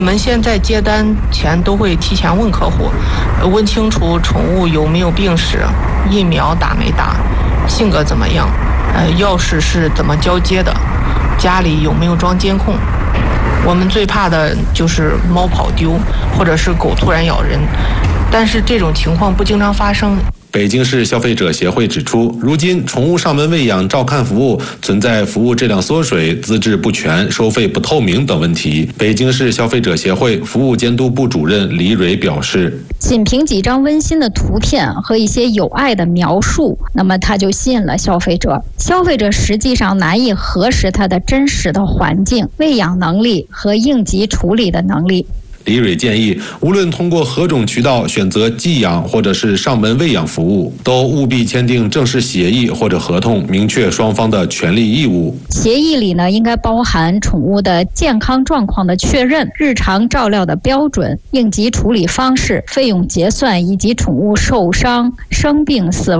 我们现在接单前都会提前问客户，问清楚宠物有没有病史，疫苗打没打，性格怎么样，钥匙是怎么交接的，家里有没有装监控。我们最怕的就是猫跑丢，或者是狗突然咬人，但是这种情况不经常发生。 北京市消费者协会指出，如今宠物上门喂养、照看服务存在服务质量缩水、资质不全、收费不透明等问题。北京市消费者协会服务监督部主任李蕊表示， 仅凭几张温馨的图片和一些有爱的描述，那么它就吸引了消费者。消费者实际上难以核实它的真实的环境、喂养能力和应急处理的能力。 李蕊建议，无论通过何种渠道选择寄养或者是上门喂养服务，都务必签订正式协议或者合同，明确双方的权利义务。 协议里呢，应该包含宠物的健康状况的确认、日常照料的标准、应急处理方式、费用结算以及宠物受伤、生病、死亡